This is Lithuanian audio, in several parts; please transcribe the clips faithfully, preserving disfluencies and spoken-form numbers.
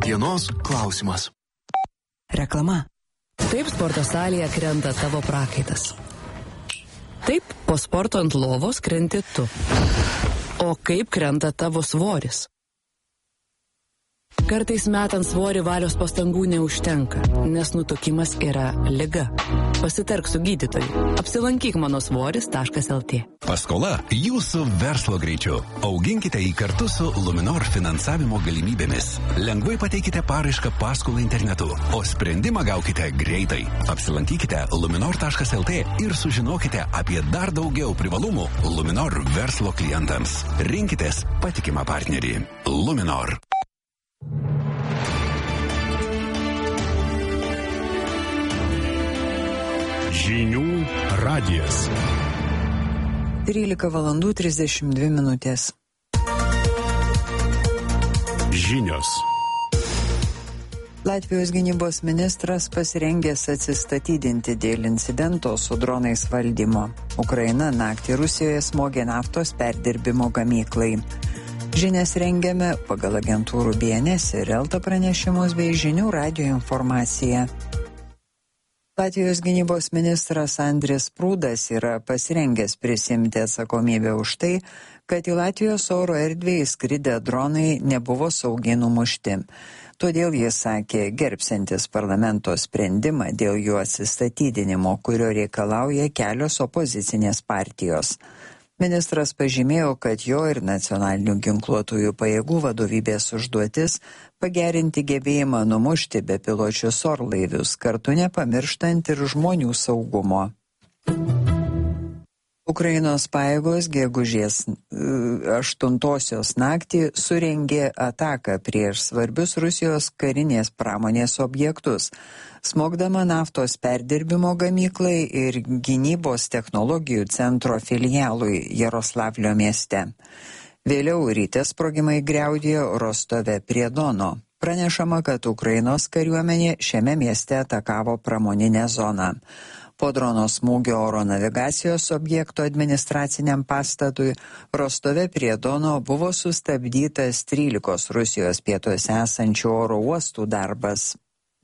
Dienos klausimas. Reklama. Taip sporto salėje krenta tavo prakaitas. Taip po sporto ant lovos krenti tu. O kaip krenta tavo svoris? Kartais metant svorį valios pastangų neužtenka, nes nutukimas yra liga. Pasitark su gydytoju. Apsilankyk mano svoris taškas lt. Paskola jūsų verslo greičiu. Auginkite jį kartu su Luminor finansavimo galimybėmis. Lengvai pateikite paraišką paskolą internetu, o sprendimą gaukite greitai. Apsilankykite luminor taškas lt ir sužinokite apie dar daugiau privalumų Luminor verslo klientams. Rinkitės patikimą partnerį. Luminor. Žinių radijas. trylika valandų trisdešimt dvi minutės. Žinios. Latvijos gynybos ministras pasirengęs atsistatydinti dėl incidento su dronais valdymo. Ukraina naktį Rusijoje smogė naftos perdirbimo gamyklai. Žinias rengiame pagal agentūrų B N S ir Elta pranešimus bei žinių radijo informaciją. Latvijos gynybos ministras Andris Prūdas yra pasirengęs prisimti atsakomybę už tai, kad į Latvijos oro erdvę įskridę dronai nebuvo saugiai numušti. Todėl jis sakė, gerbsiantis parlamento sprendimą dėl jų atsistatydinimo, kurio reikalauja kelios opozicinės partijos. Ministras pažymėjo, kad jo ir nacionalinių ginkluotųjų pajėgų vadovybės užduotis pagerinti gebėjimą numušti bepiločius orlaivius, kartu nepamirštant ir žmonių saugumo. Ukrainos pajėgos gegužės aštuntosios naktį surengė ataką prieš svarbius Rusijos karinės pramonės objektus, smogdama naftos perdirbimo gamyklai ir gynybos technologijų centro filialui Jaroslavlio mieste. Vėliau ryte sprogimai griaudėjo Rostove prie Dono. Pranešama, kad Ukrainos kariuomenė šiame mieste atakavo pramoninę zoną. Po drono smūgio oro navigacijos objekto administraciniam pastatui Rostove prie Dono buvo sustabdytas trylikos Rusijos pietuose esančių oro uostų darbas.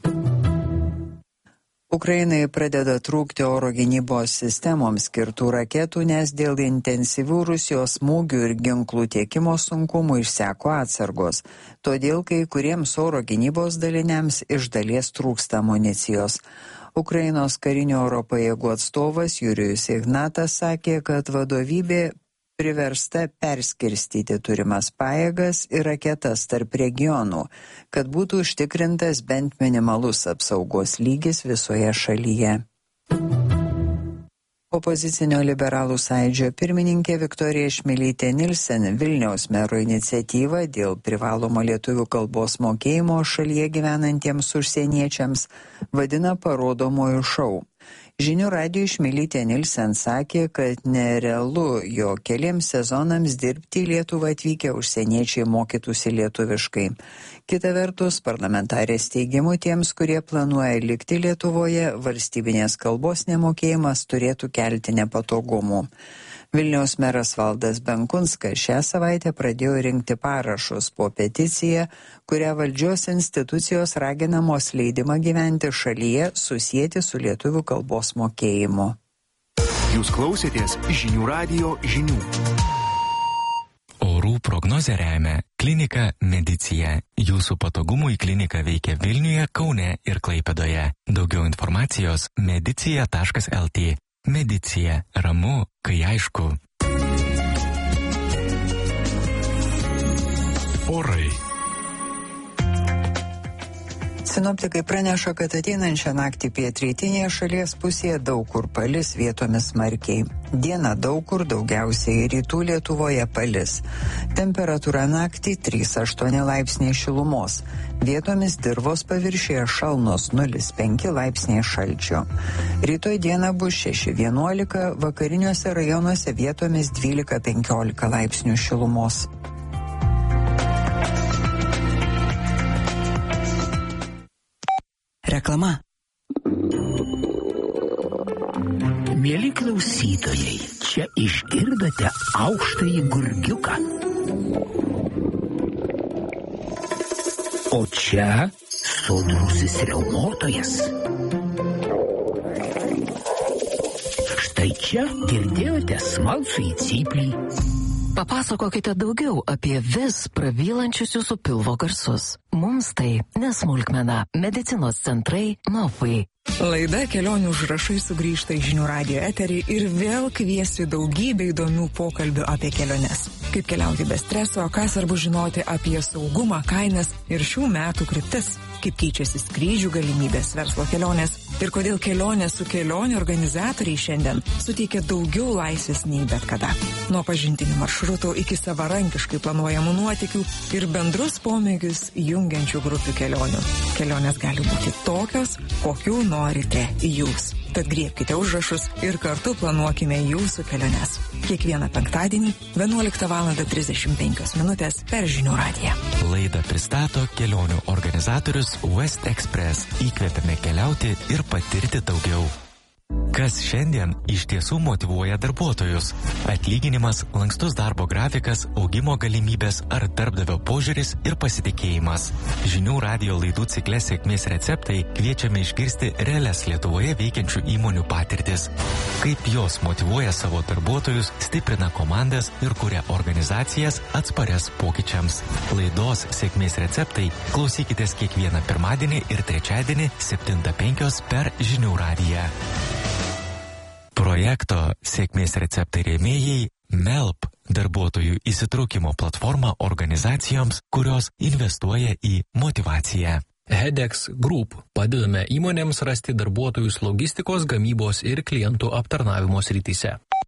Ukrainai pradeda trūkti oro gynybos sistemoms skirtų raketų, nes dėl intensyvių Rusijos smūgių ir ginklų tiekimo sunkumų išseko atsargos. Todėl kai kuriems oro gynybos daliniams iš dalies trūksta amunicijos. Ukrainos karinio oro pajėgų atstovas Jurijus Ignatas sakė, kad vadovybė priversta perskirstyti turimas pajėgas ir raketas tarp regionų, kad būtų užtikrintas bent minimalus apsaugos lygis visoje šalyje. Opozicinio liberalų sąjūdžio pirmininkė Viktorija Čmilytė Nilsen Vilniaus mero iniciatyvą dėl privalomo lietuvių kalbos mokėjimo šalyje gyvenantiems užsieniečiams vadina parodomojų šou. Žinių radijui Čmilytė Nilsen sakė, kad nerealu, jog keliems sezonams dirbti į Lietuvą atvykę užsieniečiai mokytųsi lietuviškai. Kita vertus, parlamentarės teigimu tiems, kurie planuoja likti Lietuvoje, valstybinės kalbos nemokėjimas turėtų kelti nepatogumų. Vilniaus meras Valdas Benkunskas šią savaitę pradėjo rinkti parašus po peticiją, kurią valdžios institucijos raginamos leidimą gyventi šalyje susijęti su lietuvių kalbos mokėjimu. Jūs klausėtės žinių radijo žinių. Orų prognozę remia klinika Medicija. Jūsų patogumui klinika veikia Vilniuje, Kaune ir Klaipėdoje. Daugiau informacijos medicija taškas lt. Medicija. Ramu, kai aišku. Orai. Sinoptikai praneša, kad ateinančią naktį pietrytinėje šalies pusėje daug kur palis, vietomis smarkiai. Dieną daug kur, daugiausiai rytų Lietuvoje palis. Temperatūra naktį trys aštuoni laipsniai šilumos. Vietomis dirvos paviršiuje šalnos nulis penki laipsniai šalčio. Rytoj dieną bus šeši vienuolika, vakariniuose rajonuose vietomis dvylika penkiolika laipsnių šilumos. Reklama. Mieli klausytojai, čia išgirdote aukštąjį gurgiuką. O čia sodrusis riaumotojas. Štai čia girdėjote smalsųjį cyplį. Papasakokite daugiau apie vis prabylančius jūsų pilvo garsus. Mums tai nesmulkmena. Medicinos centrai Novai. Laida Kelionių užrašai sugrįžta į Žinių radijo eterį ir vėl kviesi daugybę įdomių pokalbių apie keliones. Kaip keliauti be streso, ką svarbu žinoti apie saugumą, kainas ir šių metų kryptis. Kaip keičiasi skrydžių galimybės, verslo kelionės ir kodėl kelionės su kelionių organizatoriai šiandien suteikia daugiau laisvės nei bet kada. Nuo pažintinių maršrutų iki savarankiškai planuojamų nuotykių ir bendrus pomėgius jungiančių grupių kelionių. Kelionės gali būti tokios, kokių norite jūs. Tad griebkite užrašus ir kartu planuokime jūsų keliones. Kiekvieną penktadienį vienuoliktą valandą trisdešimt penkios minutės per Žinių radiją. Laidą pristato kelionių organizatorius West Express. Įkvepiame keliauti ir patirti daugiau. Kas šiandien iš tiesų motyvuoja darbuotojus? Atlyginimas, lankstus darbo grafikas, augimo galimybės ar darbdavio požiūris ir pasitikėjimas. Žinių radijo laidų cikle Sėkmės receptai kviečiame išgirsti realias Lietuvoje veikiančių įmonių patirtis. Kaip jos motyvuoja savo darbuotojus, stiprina komandas ir kuria organizacijas atsparias pokyčiams. Laidos Sėkmės receptai klausykitės kiekvieną pirmadienį ir trečiadienį septintą penkios per Žinių radiją. Projekto Sėkmės receptai rėmėjai Melp, darbuotojų įsitraukimo platforma organizacijoms, kurios investuoja į motyvaciją. Hedex Group. Padedame įmonėms rasti darbuotojus logistikos, gamybos ir klientų aptarnavimo srityse.